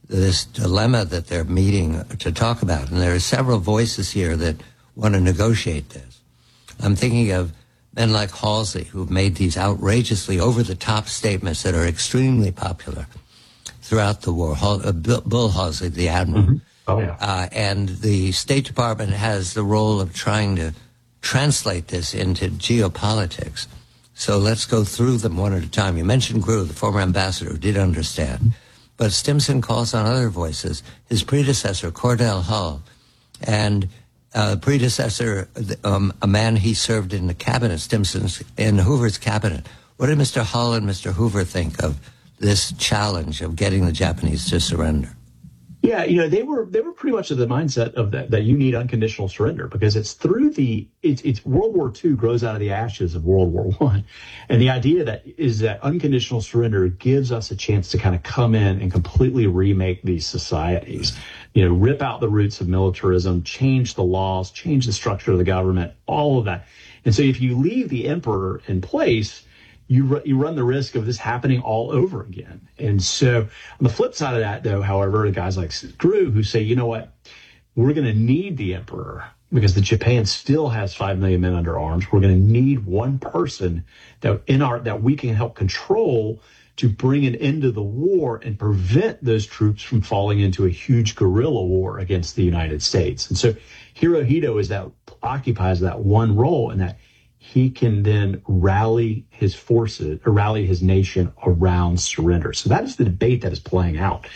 this dilemma that they're meeting to talk about. And there are several voices here that want to negotiate this. I'm thinking of men like Halsey, who've made these outrageously over-the-top statements that are extremely popular throughout the war. Bull Halsey, the admiral. Mm-hmm. Oh, yeah. And the State Department has the role of trying to translate this into geopolitics. So let's go through them one at a time. You mentioned Grew, the former ambassador, who did understand. But Stimson calls on other voices. His predecessor, Cordell Hull, and predecessor, a man he served in the cabinet, Stimson's, in Hoover's cabinet. What did Mr. Hull and Mr. Hoover think of this challenge of getting the Japanese to surrender? Yeah, they were pretty much of the mindset of that you need unconditional surrender, because it's through it's World War II grows out of the ashes of World War I. And the idea is that unconditional surrender gives us a chance to kind of come in and completely remake these societies, rip out the roots of militarism, change the laws, change the structure of the government, all of that. And so if you leave the emperor in place, you run the risk of this happening all over again. And so on the flip side of that, though, however, the guys like Drew who say, you know what, we're going to need the emperor because Japan still has 5 million men under arms. We're going to need one person that we can help control to bring an end to the war and prevent those troops from falling into a huge guerrilla war against the United States. And so Hirohito occupies that one role, in that he can then rally his forces or rally his nation around surrender. So that is the debate that is playing out.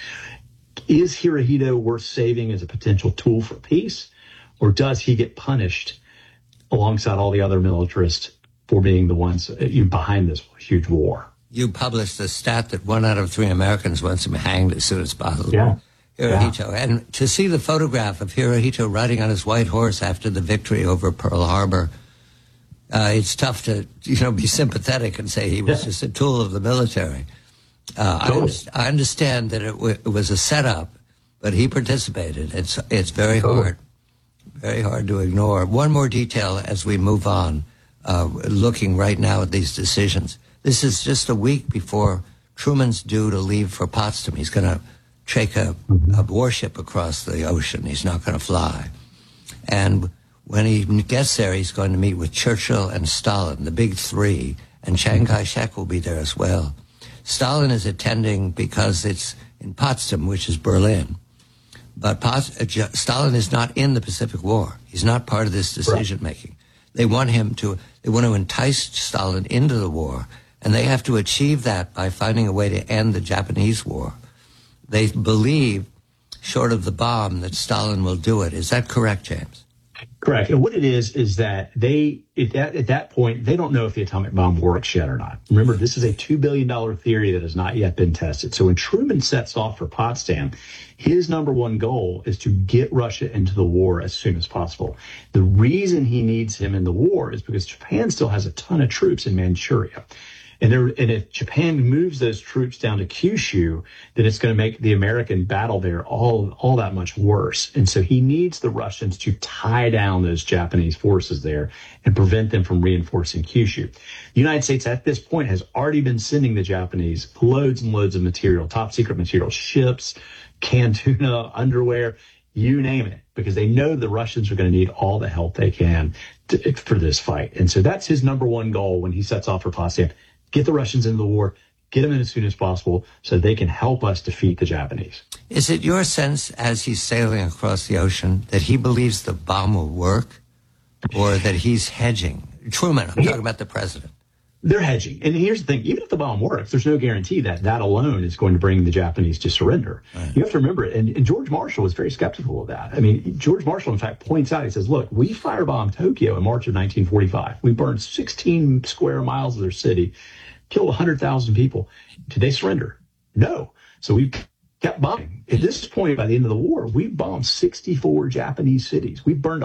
Is Hirohito worth saving as a potential tool for peace, or does he get punished alongside all the other militarists for being the ones behind this huge war? You published a stat that 1 out of 3 Americans wants him hanged as soon as possible. Yeah. Hirohito. Yeah. And to see the photograph of Hirohito riding on his white horse after the victory over Pearl Harbor, it's tough to, be sympathetic and say he was just a tool of the military. I understand that it was a setup, but he participated. It's very hard to ignore. One more detail as we move on, looking right now at these decisions. This is just a week before Truman's due to leave for Potsdam. He's going to take a warship across the ocean. He's not going to fly. And when he gets there, he's going to meet with Churchill and Stalin, the big three, and Chiang Kai-shek will be there as well. Stalin is attending because it's in Potsdam, which is Berlin. But Stalin is not in the Pacific War. He's not part of this decision-making. They want to entice Stalin into the war, and they have to achieve that by finding a way to end the Japanese war. They believe, short of the bomb, that Stalin will do it. Is that correct, James? Correct. And what it is that at that point, they don't know if the atomic bomb works yet or not. Remember, this is a $2 billion theory that has not yet been tested. So when Truman sets off for Potsdam, his number one goal is to get Russia into the war as soon as possible. The reason he needs him in the war is because Japan still has a ton of troops in Manchuria. And if Japan moves those troops down to Kyushu, then it's going to make the American battle there all that much worse. And so he needs the Russians to tie down those Japanese forces there and prevent them from reinforcing Kyushu. The United States at this point has already been sending the Japanese loads and loads of material, top secret material, ships, canned tuna, underwear, you name it, because they know the Russians are going to need all the help they can for this fight. And so that's his number one goal when he sets off for Potsdam. Get the Russians into the war, get them in as soon as possible so they can help us defeat the Japanese. Is it your sense, as he's sailing across the ocean, that he believes the bomb will work, or that he's hedging? Truman, I'm talking about the president. They're hedging. And here's the thing, even if the bomb works, there's no guarantee that alone is going to bring the Japanese to surrender. Right. You have to remember it. And George Marshall was very skeptical of that. I mean, George Marshall, in fact, points out, he says, look, we firebombed Tokyo in March of 1945. We burned 16 square miles of their city, killed 100,000 people. Did they surrender? No. So we kept bombing. At this point, by the end of the war, we bombed 64 Japanese cities. We burned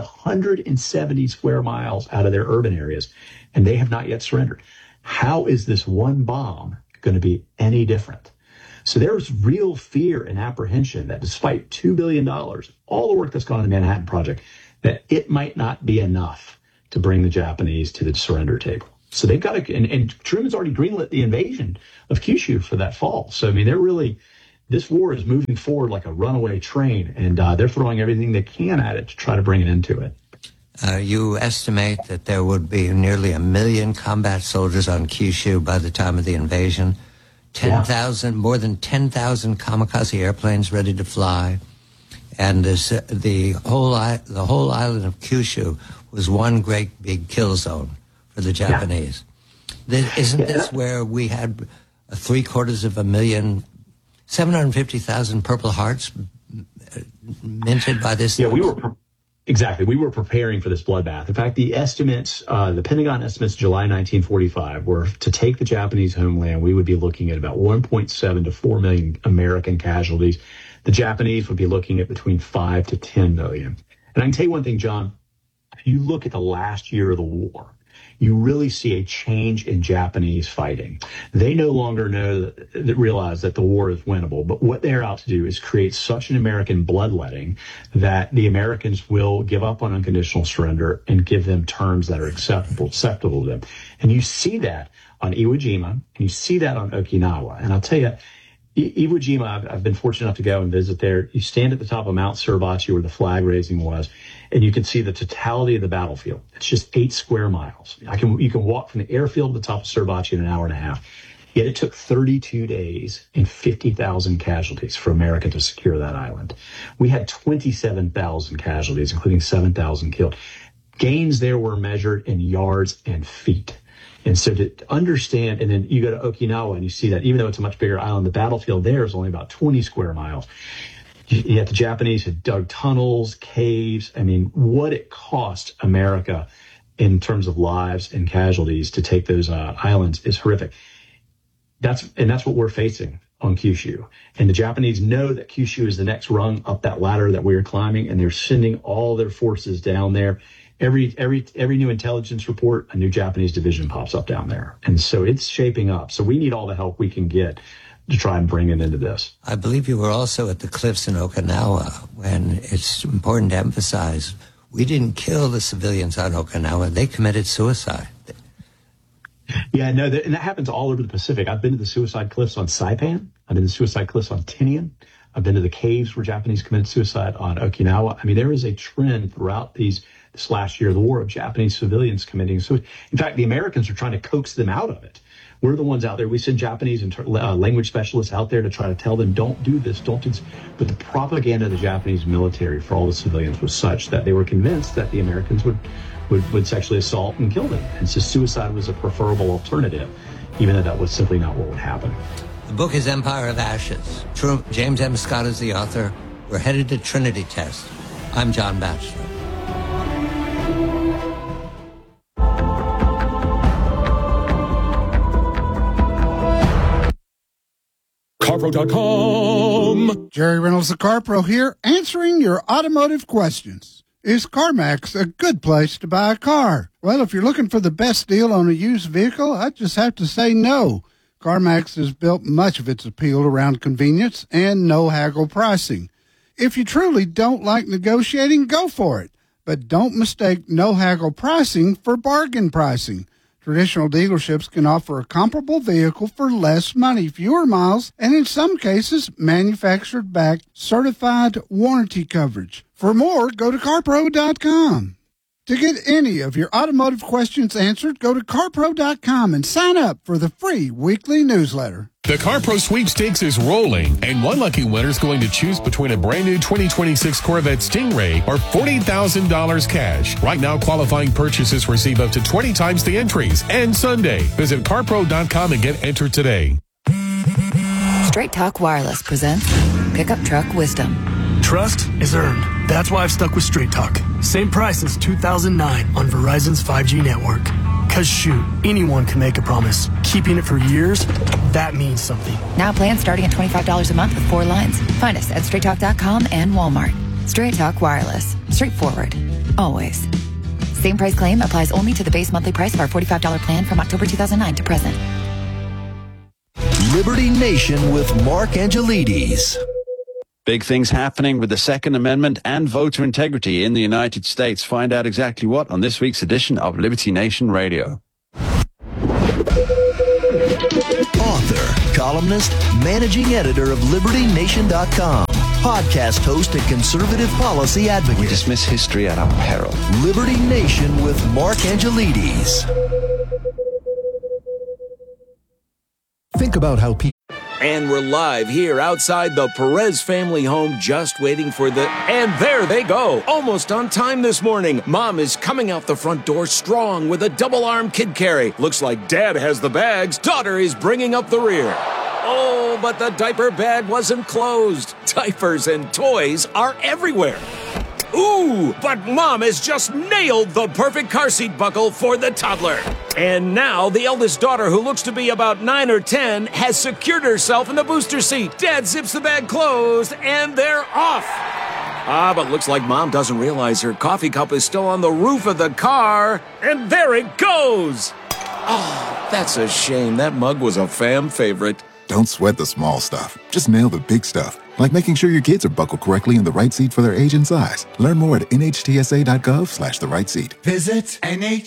170 square miles out of their urban areas, and they have not yet surrendered. How is this one bomb going to be any different? So there's real fear and apprehension that despite $2 billion, all the work that's gone on the Manhattan Project, that it might not be enough to bring the Japanese to the surrender table. So they've got to, and Truman's already greenlit the invasion of Kyushu for that fall. So, I mean, this war is moving forward like a runaway train, and they're throwing everything they can at it to try to bring an end to it. You estimate that there would be nearly 1 million combat soldiers on Kyushu by the time of the invasion. 10,000, more than 10,000 kamikaze airplanes ready to fly, and the whole island of Kyushu was one great big kill zone for the Japanese. Isn't this where we had 750,000 Purple Hearts minted by this? Yeah, we were preparing for this bloodbath. In fact, the Pentagon estimates July 1945 were to take the Japanese homeland, we would be looking at about 1.7 to 4 million American casualties. The Japanese would be looking at between 5 to 10 million. And I can tell you one thing, John, if you look at the last year of the war, you really see a change in Japanese fighting. They no longer realize that the war is winnable, but what they're out to do is create such an American bloodletting that the Americans will give up on unconditional surrender and give them terms that are acceptable to them. And you see that on Iwo Jima, and you see that on Okinawa. And I'll tell you, Iwo Jima, I've been fortunate enough to go and visit there. You stand at the top of Mount Suribachi where the flag raising was, and you can see the totality of the battlefield. It's just 8 square miles. You can walk from the airfield to the top of Suribachi in an hour and a half. Yet it took 32 days and 50,000 casualties for America to secure that island. We had 27,000 casualties, including 7,000 killed. Gains there were measured in yards and feet. And so to understand, and then you go to Okinawa and you see that even though it's a much bigger island, the battlefield there is only about 20 square miles. Yet the Japanese had dug tunnels, caves. I mean, what it cost America in terms of lives and casualties to take those islands is horrific. That's what we're facing on Kyushu. And the Japanese know that Kyushu is the next rung up that ladder that we are climbing, and they're sending all their forces down there. Every new intelligence report, a new Japanese division pops up down there. And so it's shaping up. So we need all the help we can get to try and bring it into this. I believe you were also at the cliffs in Okinawa, when it's important to emphasize we didn't kill the civilians on Okinawa. They committed suicide. Yeah, no, and that happens all over the Pacific. I've been to the suicide cliffs on Saipan. I've been to the suicide cliffs on Tinian. I've been to the caves where Japanese committed suicide on Okinawa. I mean, there is a trend throughout this last year of the war of Japanese civilians committing suicide. In fact, the Americans are trying to coax them out of it. We're the ones out there. We send Japanese language specialists out there to try to tell them, don't do this, don't do this. But the propaganda of the Japanese military for all the civilians was such that they were convinced that the Americans would sexually assault and kill them. And so suicide was a preferable alternative, even though that was simply not what would happen. The book is Empire of Ashes. James M. Scott is the author. We're headed to Trinity Test. I'm John Batchelor. CarPro.com. Jerry Reynolds, the CarPro here, answering your automotive questions. Is CarMax a good place to buy a car? Well, if you're looking for the best deal on a used vehicle, I just have to say no. CarMax has built much of its appeal around convenience and no haggle pricing. If you truly don't like negotiating, go for it. But don't mistake no haggle pricing for bargain pricing. Traditional dealerships can offer a comparable vehicle for less money, fewer miles, and in some cases, manufactured-backed, certified warranty coverage. For more, go to CarPro.com. To get any of your automotive questions answered, go to CarPro.com and sign up for the free weekly newsletter. The CarPro sweepstakes is rolling, and one lucky winner is going to choose between a brand new 2026 Corvette Stingray or $40,000 cash. Right now, qualifying purchases receive up to 20 times the entries. And Sunday, visit CarPro.com and get entered today. Straight Talk Wireless presents Pickup Truck Wisdom. Trust is earned. That's why I've stuck with Straight Talk. Same price since 2009 on Verizon's 5G network. Cause shoot, anyone can make a promise. Keeping it for years, that means something. Now plans starting at $25 a month with 4 lines. Find us at straighttalk.com and Walmart. Straight Talk Wireless. Straightforward. Always. Same price claim applies only to the base monthly price of our $45 plan from October 2009 to present. Liberty Nation with Mark Angelides. Big things happening with the Second Amendment and voter integrity in the United States. Find out exactly what on this week's edition of Liberty Nation Radio. Author, columnist, managing editor of LibertyNation.com, podcast host and conservative policy advocate. We dismiss history at our peril. Liberty Nation with Mark Angelides. Think about how people... And we're live here outside the Perez family home, just waiting for the... And there they go! Almost on time this morning. Mom is coming out the front door strong with a double-arm kid carry. Looks like Dad has the bags. Daughter is bringing up the rear. Oh, but the diaper bag wasn't closed. Diapers and toys are everywhere. Ooh, but Mom has just nailed the perfect car seat buckle for the toddler. And now the eldest daughter, who looks to be about 9 or 10, has secured herself in the booster seat. Dad zips the bag closed, and they're off. But looks like Mom doesn't realize her coffee cup is still on the roof of the car. And there it goes. Oh, that's a shame. That mug was a fam favorite. Don't sweat the small stuff. Just nail the big stuff, like making sure your kids are buckled correctly in the right seat for their age and size. Learn more at nhtsa.gov/the right seat. Visit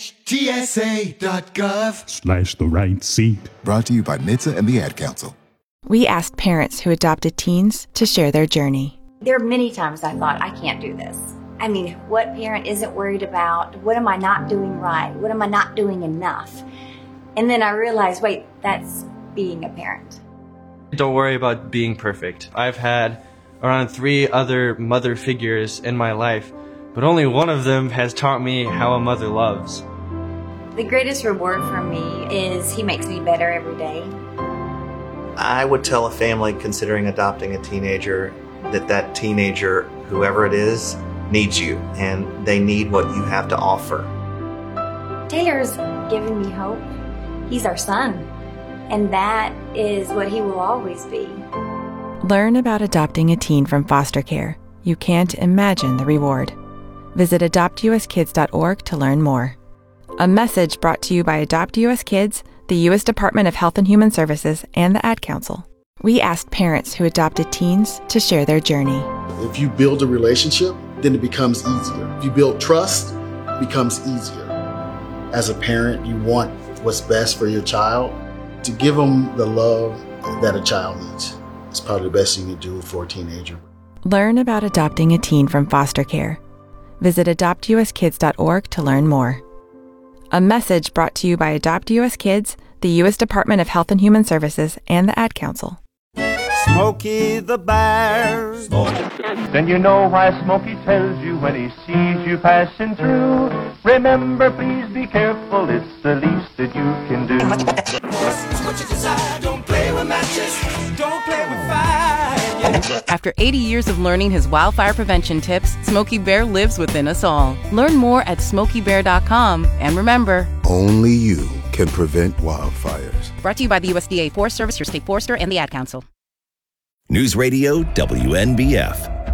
nhtsa.gov/the right seat. Brought to you by NHTSA and the Ad Council. We asked parents who adopted teens to share their journey. There are many times I thought, I can't do this. I mean, what parent isn't worried about? What am I not doing right? What am I not doing enough? And then I realized, wait, that's being a parent. Don't worry about being perfect. I've had around 3 other mother figures in my life, but only one of them has taught me how a mother loves. The greatest reward for me is he makes me better every day. I would tell a family considering adopting a teenager that teenager, whoever it is, needs you, and they need what you have to offer. Taylor's given me hope. He's our son. And that is what he will always be. Learn about adopting a teen from foster care. You can't imagine the reward. Visit adoptuskids.org to learn more. A message brought to you by Adopt US Kids, the U.S. Department of Health and Human Services, and the Ad Council. We asked parents who adopted teens to share their journey. If you build a relationship, then it becomes easier. If you build trust, it becomes easier. As a parent, you want what's best for your child. To give them the love that a child needs. It's probably the best thing you can do for a teenager. Learn about adopting a teen from foster care. Visit adoptuskids.org to learn more. A message brought to you by Adopt US Kids, the U.S. Department of Health and Human Services, and the Ad Council. Smokey the Bear. Then you know why Smokey tells you when he sees you passing through. Remember, please be careful, it's the least that you can do. Don't play with matches, don't play with fire. After 80 years of learning his wildfire prevention tips, Smokey Bear lives within us all. Learn more at SmokeyBear.com, and remember, only you can prevent wildfires. Brought to you by the USDA Forest Service, your state forester, and the Ad Council. News Radio WNBF.